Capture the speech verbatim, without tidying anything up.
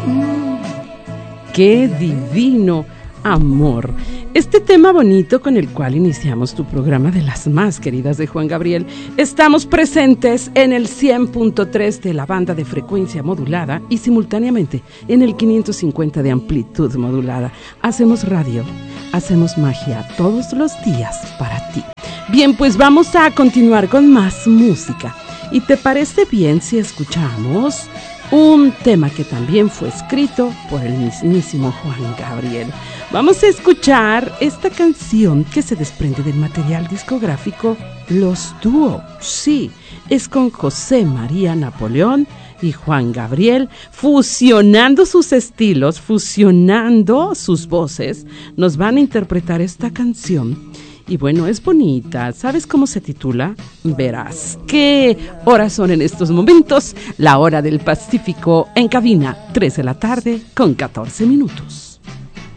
Mm, ¡qué divino amor! Este tema bonito con el cual iniciamos tu programa de las más queridas de Juan Gabriel. Estamos presentes en el cien punto tres de la banda de frecuencia modulada y simultáneamente en el quinientos cincuenta de amplitud modulada. Hacemos radio, hacemos magia todos los días para ti. Bien, pues vamos a continuar con más música. ¿Y te parece bien si escuchamos un tema que también fue escrito por el mismísimo Juan Gabriel? Vamos a escuchar esta canción que se desprende del material discográfico Los Dúo. Sí, es con José María Napoleón y Juan Gabriel, fusionando sus estilos, fusionando sus voces. Nos van a interpretar esta canción. Y bueno, es bonita. ¿Sabes cómo se titula? Verás. ¿Qué horas son en estos momentos? La hora del Pacífico en cabina, tres de la tarde con catorce minutos.